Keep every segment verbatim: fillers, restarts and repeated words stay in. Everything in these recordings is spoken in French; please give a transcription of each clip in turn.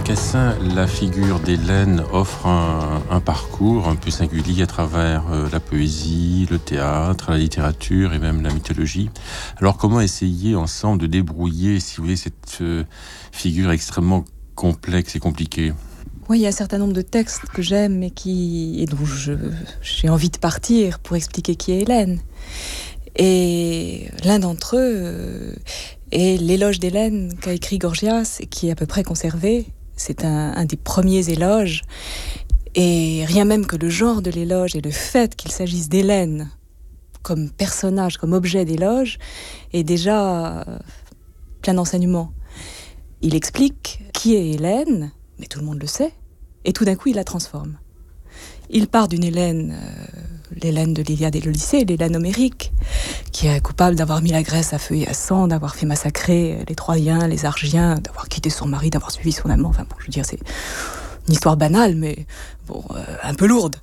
Cassin, la figure d'Hélène offre un, un parcours un peu singulier à travers euh, la poésie, le théâtre, la littérature et même la mythologie. Alors comment essayer ensemble de débrouiller, si vous voulez, cette euh, figure extrêmement complexe et compliquée ? Oui, il y a un certain nombre de textes que j'aime et, qui, et dont je, j'ai envie de partir pour expliquer qui est Hélène. Et l'un d'entre eux euh, est l'éloge d'Hélène qu'a écrit Gorgias et qui est à peu près conservé. C'est un, un des premiers éloges. Et rien même que le genre de l'éloge et le fait qu'il s'agisse d'Hélène comme personnage, comme objet d'éloge, est déjà euh, plein d'enseignements. Il explique qui est Hélène, mais tout le monde le sait, et tout d'un coup il la transforme. Il part d'une Hélène, euh, l'Hélène de l'Iliade et de l'Odyssée, l'Hélène homérique, qui est coupable d'avoir mis la Grèce à feu et à sang, d'avoir fait massacrer les Troyens, les Argiens, d'avoir quitté son mari, d'avoir suivi son amant. Enfin bon, je veux dire, c'est une histoire banale, mais bon, euh, un peu lourde.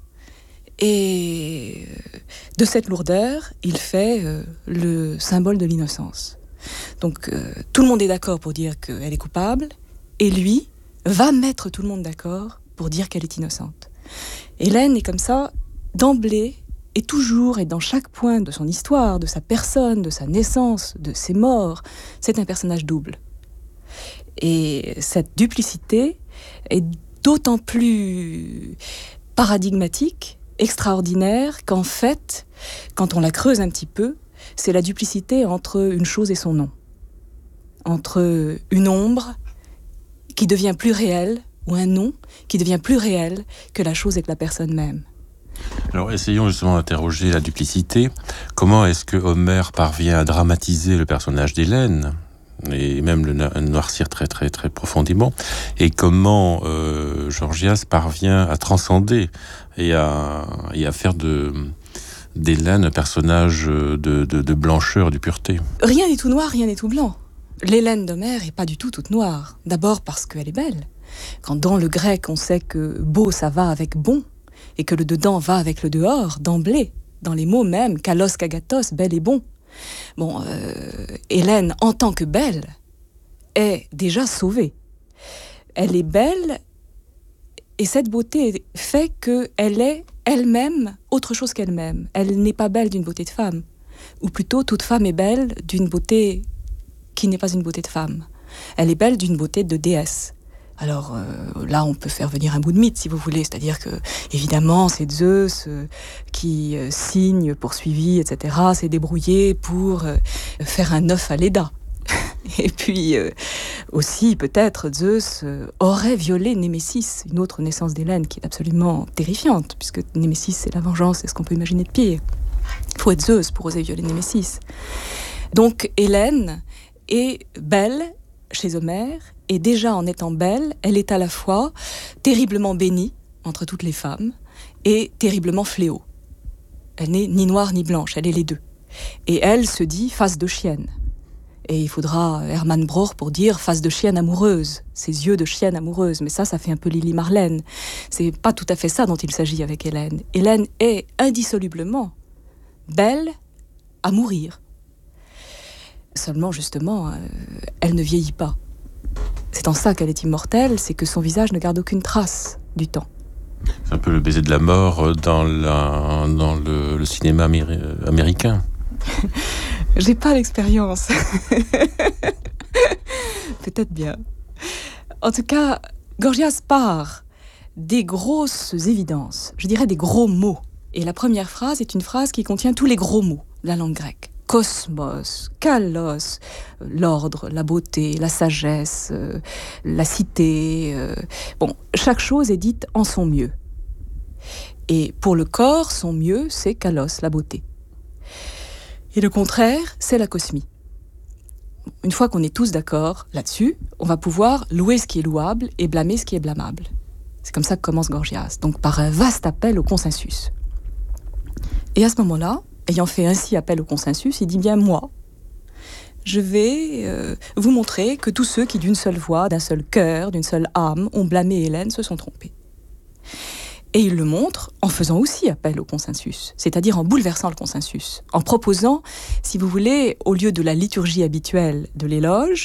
Et de cette lourdeur, il fait euh, le symbole de l'innocence. Donc euh, tout le monde est d'accord pour dire qu'elle est coupable, et lui va mettre tout le monde d'accord pour dire qu'elle est innocente. Hélène est comme ça, d'emblée, et toujours, et dans chaque point de son histoire, de sa personne, de sa naissance, de ses morts, c'est un personnage double. Et cette duplicité est d'autant plus paradigmatique, extraordinaire, qu'en fait, quand on la creuse un petit peu, c'est la duplicité entre une chose et son nom. Entre une ombre qui devient plus réelle, ou un nom qui devient plus réel que la chose et que la personne même. Alors essayons justement d'interroger la duplicité. Comment est-ce que Homère parvient à dramatiser le personnage d'Hélène et même le noircir très très très profondément, et comment euh, Gorgias parvient à transcender et à, et à faire de, d'Hélène un personnage de, de, de blancheur, de pureté. Rien n'est tout noir, rien n'est tout blanc. L'Hélène d'Homère n'est pas du tout toute noire. D'abord parce qu'elle est belle. Quand dans le grec on sait que beau ça va avec bon, et que le dedans va avec le dehors, d'emblée, dans les mots même, kalos kagatos, belle et bon. Bon, euh, Hélène, en tant que belle, est déjà sauvée. Elle est belle, et cette beauté fait qu'elle est elle-même autre chose qu'elle-même. Elle n'est pas belle d'une beauté de femme, ou plutôt toute femme est belle d'une beauté qui n'est pas une beauté de femme. Elle est belle d'une beauté de déesse. Alors euh, là, on peut faire venir un bout de mythe, si vous voulez. C'est-à-dire que, évidemment, c'est Zeus euh, qui euh, signe, poursuivi, et cetera, s'est débrouillé pour euh, faire un œuf à Léda. Et puis, euh, aussi, peut-être, Zeus euh, aurait violé Némésis, une autre naissance d'Hélène qui est absolument terrifiante, puisque Némésis, c'est la vengeance, c'est ce qu'on peut imaginer de pire. Il faut être Zeus pour oser violer Némésis. Donc, Hélène est belle chez Homère, et déjà en étant belle, elle est à la fois terriblement bénie entre toutes les femmes et terriblement fléau. Elle n'est ni noire ni blanche, elle est les deux. Et elle se dit face de chienne. Et il faudra Hermann Broch pour dire face de chienne amoureuse, ses yeux de chienne amoureuse. Mais ça, ça fait un peu Lily Marlène. C'est pas tout à fait ça dont il s'agit avec Hélène. Hélène est indissolublement belle à mourir. Seulement, justement, euh, elle ne vieillit pas. C'est en ça qu'elle est immortelle, c'est que son visage ne garde aucune trace du temps. C'est un peu le baiser de la mort dans, la, dans le, le cinéma améri- américain. J'ai pas l'expérience. Peut-être bien. En tout cas, Gorgias part des grosses évidences, je dirais des gros mots. Et la première phrase est une phrase qui contient tous les gros mots de la langue grecque. Cosmos, kalos, l'ordre, la beauté, la sagesse, euh, la cité. Euh, bon, chaque chose est dite en son mieux. Et pour le corps, son mieux, c'est kalos, la beauté. Et le contraire, c'est la cosmie. Une fois qu'on est tous d'accord là-dessus, on va pouvoir louer ce qui est louable et blâmer ce qui est blâmable. C'est comme ça que commence Gorgias, donc par un vaste appel au consensus. Et à ce moment-là, ayant fait ainsi appel au consensus, il dit bien moi, je vais euh, vous montrer que tous ceux qui d'une seule voix, d'un seul cœur, d'une seule âme ont blâmé Hélène se sont trompés. Et il le montre en faisant aussi appel au consensus, c'est-à-dire en bouleversant le consensus, en proposant, si vous voulez, au lieu de la liturgie habituelle de l'éloge,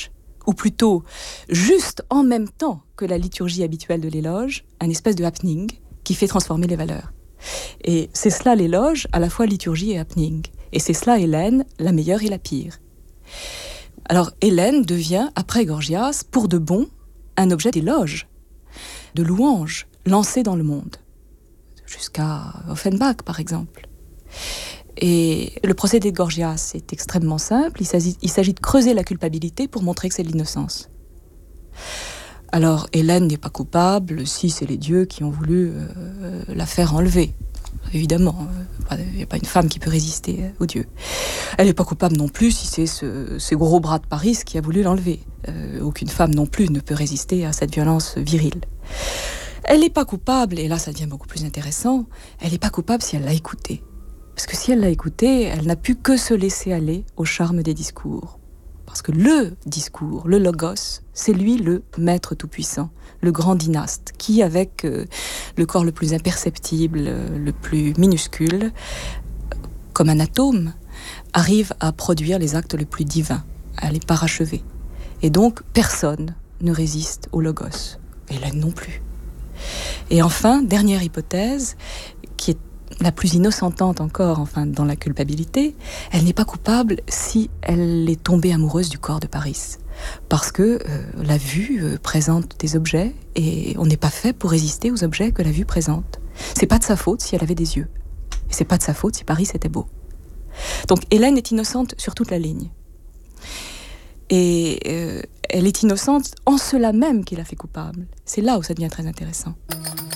ou plutôt juste en même temps que la liturgie habituelle de l'éloge, un espèce de happening qui fait transformer les valeurs. Et c'est cela l'éloge, à la fois liturgie et happening. Et c'est cela Hélène, la meilleure et la pire. Alors Hélène devient, après Gorgias, pour de bon, un objet d'éloge, de louange, lancé dans le monde. Jusqu'à Offenbach, par exemple. Et le procédé de Gorgias est extrêmement simple. Il s'agit, il s'agit de creuser la culpabilité pour montrer que c'est de l'innocence. Alors, Hélène n'est pas coupable si c'est les dieux qui ont voulu euh, la faire enlever. Évidemment, il n'y a pas une femme qui peut résister aux dieux. Elle n'est pas coupable non plus si c'est ce, ce gros bras de Paris qui a voulu l'enlever. Euh, aucune femme non plus ne peut résister à cette violence virile. Elle n'est pas coupable, et là ça devient beaucoup plus intéressant, elle n'est pas coupable si elle l'a écouté. Parce que si elle l'a écouté, elle n'a pu que se laisser aller au charme des discours. Parce que le discours, le logos, c'est lui le maître tout-puissant, le grand dynaste, qui avec euh, le corps le plus imperceptible, euh, le plus minuscule, comme un atome, arrive à produire les actes les plus divins, à les parachever. Et donc, personne ne résiste au logos. Hélène non plus. Et enfin, dernière hypothèse, qui est la plus innocentante encore, enfin, dans la culpabilité, elle n'est pas coupable si elle est tombée amoureuse du corps de Paris. Parce que euh, la vue euh, présente des objets, et on n'est pas fait pour résister aux objets que la vue présente. C'est pas de sa faute si elle avait des yeux. Et c'est pas de sa faute si Paris était beau. Donc Hélène est innocente sur toute la ligne. Et euh, elle est innocente en cela même qu'il a fait coupable. C'est là où ça devient très intéressant.